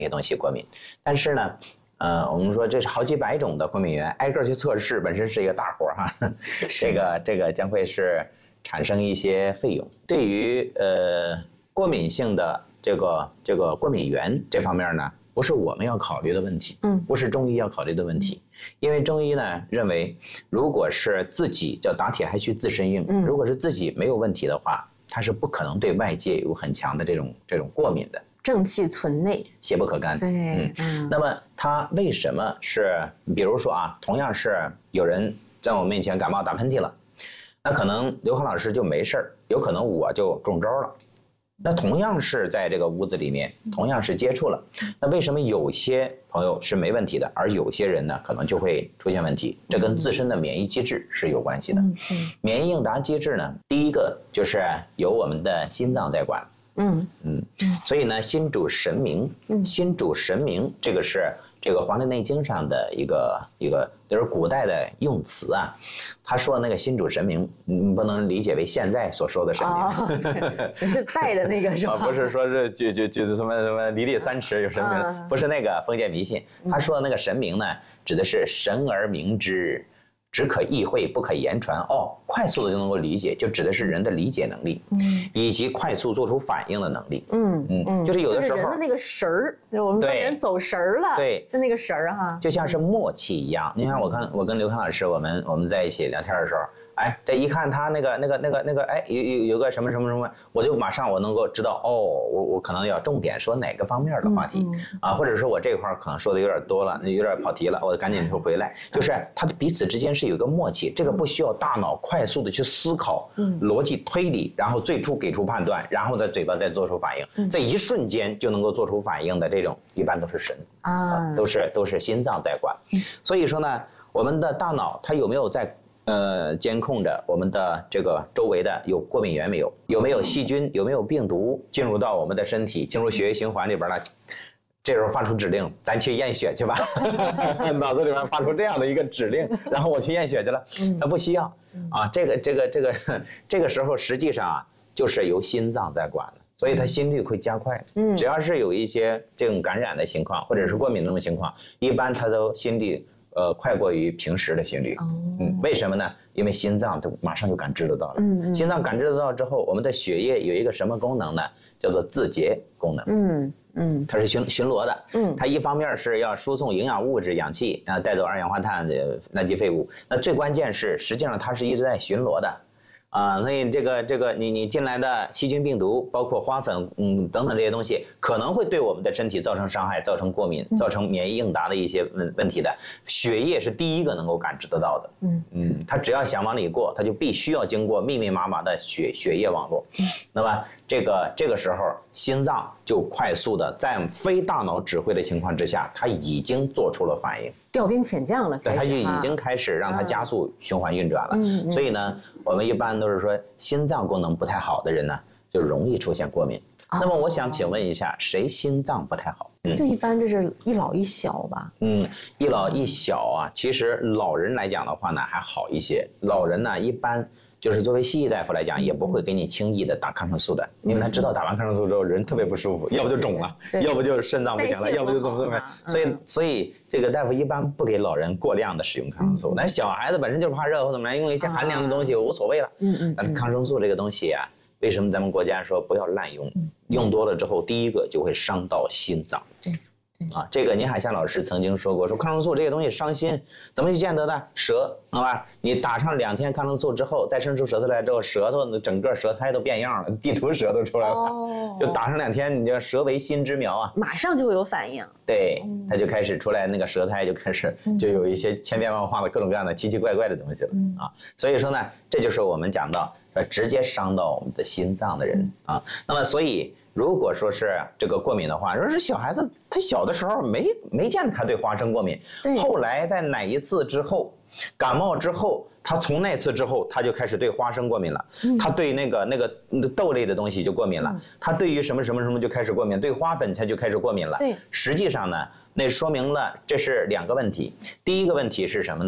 些东西过敏。但是呢，我们说这是好几百种的过敏源，挨个去测试本身是一个大活哈，这个将会是产生一些费用。对于过敏性的这个过敏源这方面呢，不是我们要考虑的问题，不是中医要考虑的问题，因为中医呢认为，如果是自己叫打铁还需自身硬，如果是自己没有问题的话，它是不可能对外界有很强的这种过敏的。 正气存内， 邪不可干。 对， 那么它为什么是？比如说啊，同样是有人在我面前感冒打喷嚏了，那可能刘康老师就没事儿，有可能我就中招了。那同样是在这个屋子里面，同样是接触了，那为什么有些朋友是没问题的，而有些人呢可能就会出现问题？这跟自身的免疫机制是有关系的。免疫应答机制呢，第一个就是由我们的心脏在管。所以呢，心主神明，心主神明，这个是这个《黄帝内经》上的一个，就是古代的用词啊。他说那个心主神明，不能理解为现在所说的神明， 不是拜的那个是吧？ 不是说是就什么离地三尺有神明，不是那个封建迷信。他说的那个神明呢，指的是神而明之。只可意会，不可言传。快速的就能够理解，就指的是人的理解能力，以及快速做出反应的能力。就是有的时候人的那个神儿，我们说人走神儿了， 对， 就那个神儿哈， 就像是默契一样。你看，我跟刘康老师，我们在一起聊天的时候。这一看他那个，有个什么什么什么，我就马上我能够知道，我可能要重点说哪个方面的话题啊，或者说我这块可能说的有点多了，有点跑题了，我赶紧就回来。就是他彼此之间是有一个默契，这个不需要大脑快速的去思考，逻辑推理，然后最初给出判断，然后在嘴巴再做出反应，在一瞬间就能够做出反应的这种，一般都是神啊，都是心脏在管。所以说呢，我们的大脑它有没有在监控着我们的这个周围的有过敏源没有？有没有细菌？有没有病毒进入到我们的身体，进入血液循环里边了？这时候发出指令，咱去验血去吧。脑子里面发出这样的一个指令，然后我去验血去了。它不需要啊，这个时候实际上啊，就是由心脏在管了，所以它心率会加快。只要是有一些这种感染的情况，或者是过敏的这种情况，一般它都心率。快过于平时的心率，为什么呢？因为心脏就马上就感知得到了。心脏感知得到之后，我们的血液有一个什么功能呢？叫做自洁功能。它是巡逻的。它一方面是要输送营养物质、氧气，带走二氧化碳的垃圾废物。那最关键是，实际上它是一直在巡逻的。所以这个你进来的细菌病毒，包括花粉，等等这些东西，可能会对我们的身体造成伤害，造成过敏，造成免疫应答的一些问题的。血液是第一个能够感知得到的。它只要想往里过，它就必须要经过密密麻麻的血液网络。那么这个时候，心脏就快速的在非大脑指挥的情况之下，它已经做出了反应。 调兵遣将了， 对，它就已经开始让它加速循环运转了。所以呢，我们一般都是说心脏功能不太好的人呢，就容易出现过敏。那么我想请问一下，谁心脏不太好？ 就一般就是一老一小吧。 一老一小啊，其实老人来讲的话呢还好一些。老人呢一般就是作为西医大夫来讲，也不会给你轻易的打抗生素的，因为他知道打完抗生素之后人特别不舒服，要不就肿了，要不就是肾脏不行了，要不就怎么样。所以这个大夫一般不给老人过量的使用抗生素。但是小孩子本身就是怕热或怎么样，用一些寒凉的东西无所谓了。但是抗生素这个东西啊，为什么咱们国家说不要滥用？用多了之后，第一个就会伤到心脏。这个倪海厦老师曾经说过，说抗生素这个东西伤心，怎么去见得的？舌，好吧？你打上2天抗生素之后，再伸出舌头来之后，舌头整个舌苔都变样了，地图舌都出来了。就打上2天，你就舌为心之苗啊， 马上就会有反应。 对，它就开始出来那个舌苔，就开始就有一些千变万化的各种各样的奇奇怪怪的东西了啊。所以说呢，这就是我们讲到直接伤到我们的心脏的人啊。那么所以。如果说是这个过敏的话，如果是小孩子，他小的时候没见他对花生过敏，后来在哪一次之后，感冒之后，他从那次之后，他就开始对花生过敏了，他对那个豆类的东西就过敏了，他对于什么什么什么就开始过敏，对花粉他就开始过敏了。实际上呢，那说明了这是2个问题。第一个问题是什么呢？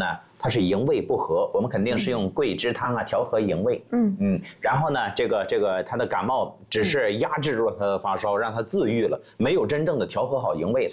它是营卫不和，我们肯定是用桂枝汤啊调和营卫。然后呢，这个他的感冒只是压制住了他的发烧，让他自愈了，没有真正的调和好营卫。